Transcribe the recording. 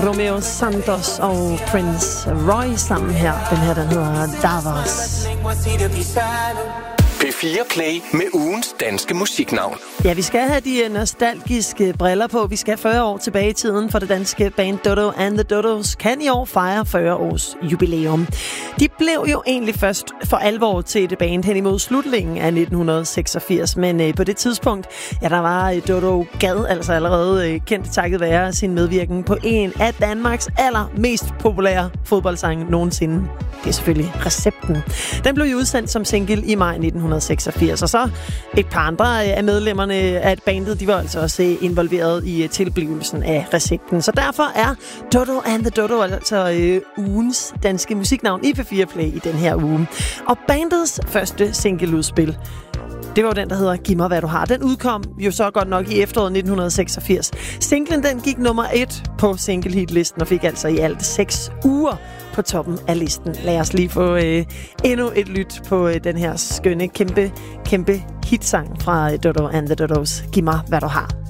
Romeo Santos og Prince Roy sammen her. Den her, den hedder Davos. P4 Play med ugens danske musiknavn. Ja, vi skal have de nostalgiske briller på. Vi skal 40 år tilbage i tiden, for det danske band Dodo and the Dodos kan i år fejre 40 års jubilæum. De blev jo egentlig først for alvor til det band hen imod slutningen af 1986, men på det tidspunkt, ja, der var Dodo Gad altså allerede kendt takket være sin medvirken på en af Danmarks allermest populære fodboldsange nogensinde. Det er selvfølgelig Recepten. Den blev jo udsendt som single i maj 1986, og så et par andre af medlemmerne af bandet, de var altså også involveret i tilblivelsen af Recepten. Så derfor er Dodo and the Dodo altså ugens danske musiknavn i P4 Play i den her uge. Og bandets første singleudspil, det var jo den, der hedder Giv mig, hvad du har. Den udkom jo så godt nok i efteråret 1986. Singlen, den gik nummer 1 på single-hit-listen og fik altså i alt 6 uger på toppen af listen. Lad os lige få endnu et lyt på den her skønne, kæmpe hitsang fra Dodo and the Dodos. Giv mig, hvad du har.